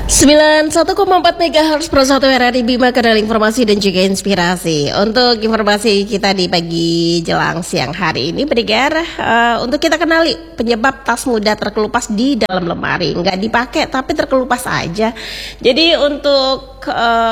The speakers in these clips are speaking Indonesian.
91,4 MHz per 1 RRI Bima, kanal informasi dan juga inspirasi. Untuk informasi kita di pagi jelang siang hari ini, pendengar, untuk kita kenali penyebab tas mudah terkelupas di dalam lemari. Nggak dipakai tapi terkelupas aja. Jadi untuk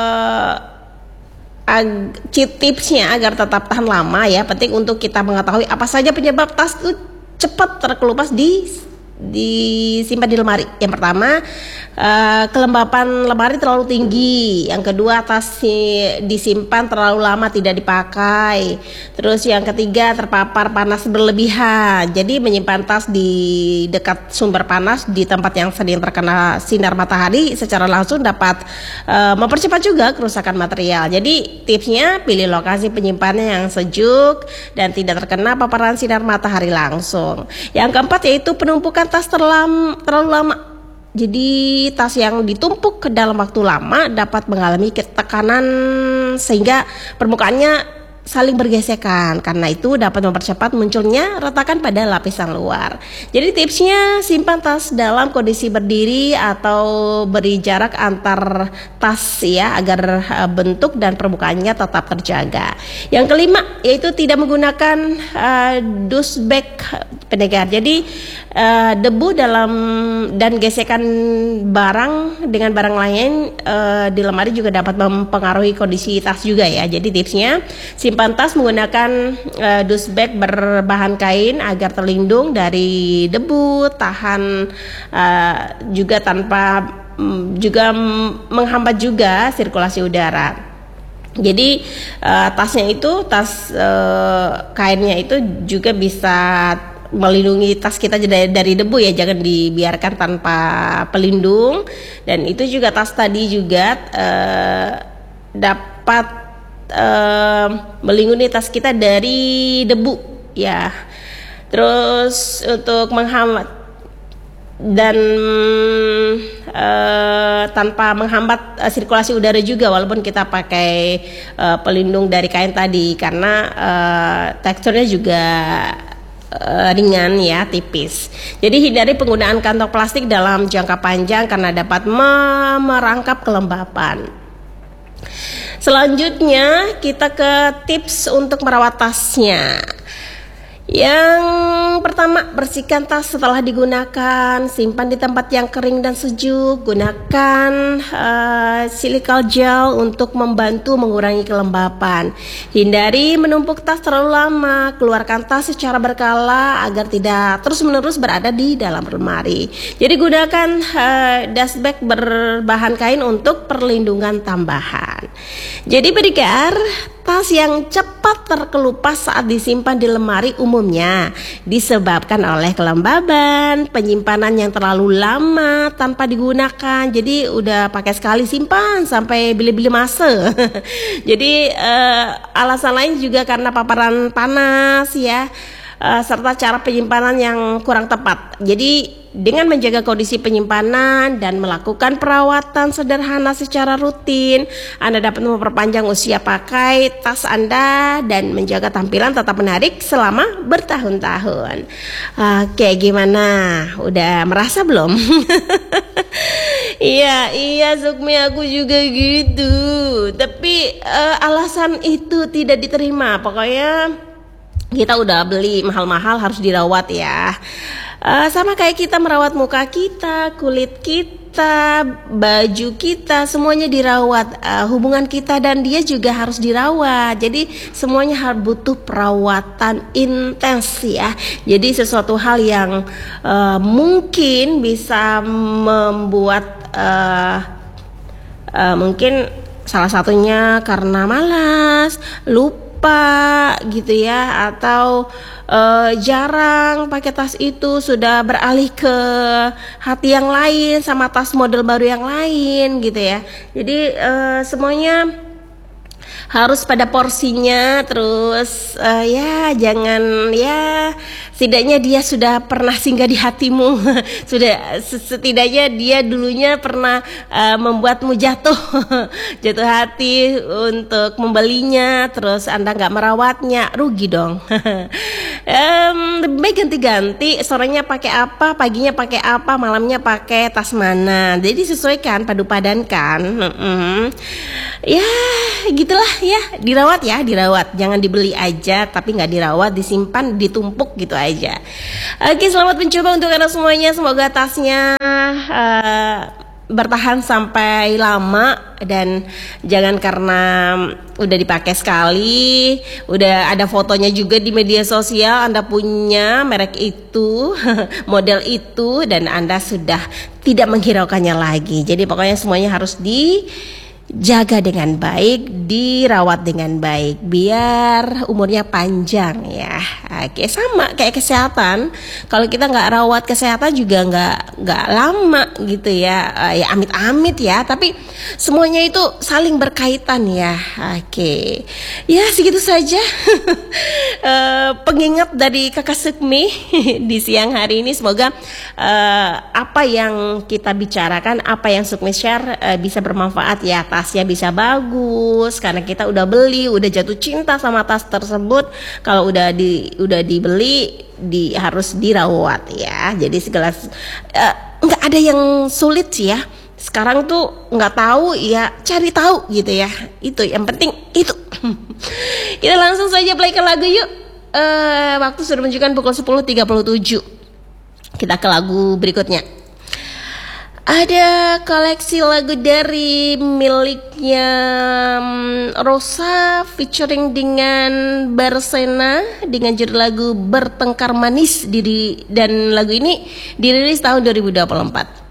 tipsnya agar tetap tahan lama ya, penting untuk kita mengetahui apa saja penyebab tas itu cepat terkelupas disimpan di lemari. Yang pertama, kelembapan lemari terlalu tinggi. Yang kedua, tas disimpan terlalu lama tidak dipakai. Terus yang ketiga, terpapar panas berlebihan. Jadi menyimpan tas di dekat sumber panas di tempat yang sering terkena sinar matahari secara langsung dapat mempercepat juga kerusakan material. Jadi tipsnya, pilih lokasi penyimpanannya yang sejuk dan tidak terkena paparan sinar matahari langsung. Yang keempat yaitu penumpukan tas terlalu lama. Jadi tas yang ditumpuk ke dalam waktu lama dapat mengalami tekanan sehingga permukaannya saling bergesekan. Karena itu dapat mempercepat munculnya retakan pada lapisan luar. Jadi tipsnya, simpan tas dalam kondisi berdiri atau beri jarak antar tas ya, agar bentuk dan permukaannya tetap terjaga. Yang kelima yaitu tidak menggunakan dust bag, pendengar. Jadi debu dalam dan gesekan barang dengan barang lain di lemari juga dapat mempengaruhi kondisi tas juga ya. Jadi tipsnya, simpan tas menggunakan dust bag berbahan kain agar terlindung dari debu, tahan juga tanpa juga menghambat juga sirkulasi udara. Jadi tasnya itu, tas kainnya itu juga bisa melindungi tas kita dari debu ya, jangan dibiarkan tanpa pelindung. Dan itu juga tas tadi juga dapat melindungi tas kita dari debu ya. Terus untuk menghambat dan tanpa menghambat sirkulasi udara juga, walaupun kita pakai pelindung dari kain tadi, karena teksturnya juga ringan ya, tipis. Jadi hindari penggunaan kantong plastik dalam jangka panjang karena dapat merangkap kelembapan. Selanjutnya kita ke tips untuk merawat tasnya. Yang pertama, bersihkan tas setelah digunakan, simpan di tempat yang kering dan sejuk. Gunakan silikal gel untuk membantu mengurangi kelembapan. Hindari menumpuk tas terlalu lama. Keluarkan tas secara berkala agar tidak terus-menerus berada di dalam lemari. Jadi gunakan dust bag berbahan kain untuk perlindungan tambahan. Jadi pendengar, tas yang cepat terkelupas saat disimpan di lemari umumnya disebabkan oleh kelembaban, penyimpanan yang terlalu lama tanpa digunakan. Jadi udah pakai sekali simpan sampai bili-bili masa. Jadi alasan lain juga karena paparan panas ya, serta cara penyimpanan yang kurang tepat. Jadi dengan menjaga kondisi penyimpanan dan melakukan perawatan sederhana secara rutin, Anda dapat memperpanjang usia pakai tas Anda dan menjaga tampilan tetap menarik selama bertahun-tahun. Oke, gimana? Udah merasa belum? Iya Sukmi, aku juga gitu. Tapi alasan itu tidak diterima. Pokoknya kita udah beli mahal-mahal harus dirawat ya. Sama kayak kita merawat muka kita, kulit kita, baju kita, semuanya dirawat. Hubungan kita dan dia juga harus dirawat. Jadi semuanya harus butuh perawatan intens ya. Jadi sesuatu hal yang mungkin bisa membuat mungkin salah satunya karena malas, lupa gitu ya, atau jarang pakai tas itu, sudah beralih ke hati yang lain sama tas model baru yang lain gitu ya. Jadi semuanya harus pada porsinya. Terus ya jangan ya setidaknya dia sudah pernah singgah di hatimu. Sudah setidaknya dia dulunya pernah membuatmu jatuh jatuh hati untuk membelinya, terus Anda nggak merawatnya, rugi dong. Lebih baik ganti-ganti, sorenya pakai apa, paginya pakai apa, malamnya pakai tas mana. Jadi sesuaikan, padu-padankan. Ya gitulah ya, dirawat, jangan dibeli aja tapi nggak dirawat, disimpan, ditumpuk gitu aja. Oke, selamat mencoba untuk Anda semuanya, semoga tasnya bertahan sampai lama, dan jangan karena udah dipakai sekali, udah ada fotonya juga di media sosial, Anda punya merek itu, model itu, dan Anda sudah tidak menghiraukannya lagi. Jadi pokoknya semuanya harus dijaga dengan baik, dirawat dengan baik, biar umurnya panjang ya. Oke, sama kayak kesehatan. Kalau kita nggak rawat kesehatan juga nggak lama gitu ya. Ya amit-amit ya. Tapi semuanya itu saling berkaitan ya. Oke, ya segitu saja pengingat dari Kakak Sukmi di siang hari ini. Semoga apa yang kita bicarakan, apa yang Sukmi share bisa bermanfaat ya. Tasnya bisa bagus karena kita udah beli, udah jatuh cinta sama tas tersebut. Kalau udah dibeli, harus dirawat ya. Jadi segala nggak ada yang sulit sih ya. Sekarang tuh nggak tahu ya, cari tahu gitu ya. Itu yang penting itu. Kita langsung saja play ke lagu yuk. Waktu sudah menunjukkan pukul 10.37. Kita ke lagu berikutnya. Ada koleksi lagu dari miliknya Rosa featuring dengan Barsena dengan judul lagu Bertengkar Manis, dan lagu ini dirilis tahun 2024.